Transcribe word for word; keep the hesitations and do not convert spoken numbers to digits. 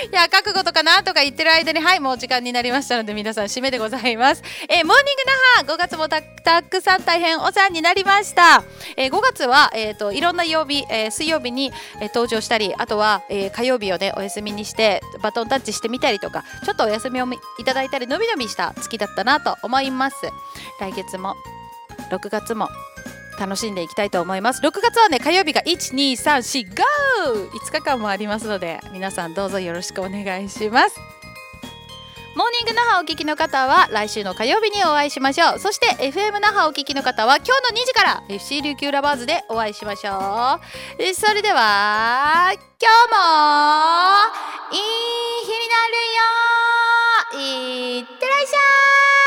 いや覚悟とかなとか言ってる間に、はいもう時間になりましたので皆さん締めでございます。えー、モーニング那覇ごがつも た, たくさん大変お世話になりました。えー、ごがつは、えー、といろんな曜日、えー、水曜日に、えー、登場したり、あとは、えー、火曜日をねお休みにしてバトンタッチしてみたりとか、ちょっとお休みをいただいたりのびのびした月だったなと思います。来月もろくがつも楽しんでいきたいと思います。ろくがつはね火曜日がいちにさんしゴーいつかかんもありますので、皆さんどうぞよろしくお願いします。モーニング那覇お聞きの方は来週の火曜日にお会いしましょう。そして エフエム 那覇お聞きの方は今日のにじから エフシー 琉球ラバーズでお会いしましょう。それでは今日もいい日になるよ。いってらっしゃい。